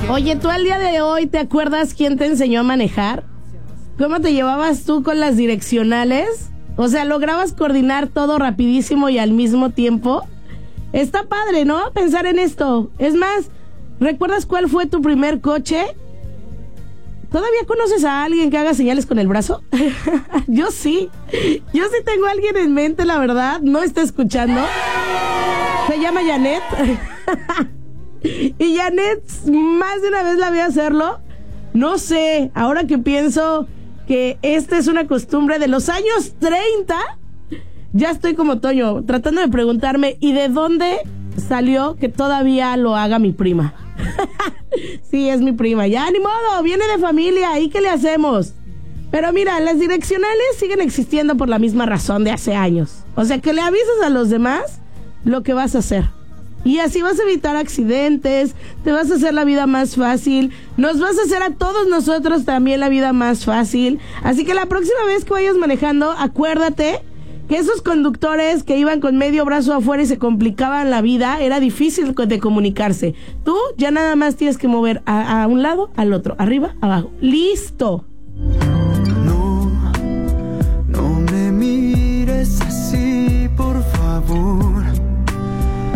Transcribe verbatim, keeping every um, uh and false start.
Oye, ¿tú al día de hoy te acuerdas quién te enseñó a manejar? ¿Cómo te llevabas tú con las direccionales? O sea, ¿lograbas coordinar todo rapidísimo y al mismo tiempo? Está padre, ¿no? Pensar en esto. Es más, ¿recuerdas cuál fue tu primer coche? ¿Todavía conoces a alguien que haga señales con el brazo? Yo sí. Yo sí tengo a alguien en mente, la verdad. No está escuchando. Se llama Janet. Y Janet, más de una vez la vi hacerlo. No sé, ahora que pienso que esta es una costumbre de los años treinta, ya estoy como Toño, tratando de preguntarme, ¿y de dónde salió que todavía lo haga mi prima? Sí, es mi prima, ya ni modo, viene de familia, ¿y qué le hacemos? Pero mira, las direccionales siguen existiendo por la misma razón de hace años. O sea, que le avisas a los demás lo que vas a hacer. Y así vas a evitar accidentes, te vas a hacer la vida más fácil, nos vas a hacer a todos nosotros también la vida más fácil. Así que la próxima vez que vayas manejando, acuérdate que esos conductores que iban con medio brazo afuera y se complicaban la vida, era difícil de comunicarse. Tú ya nada más tienes que mover a, a un lado, al otro, arriba, abajo. ¡Listo!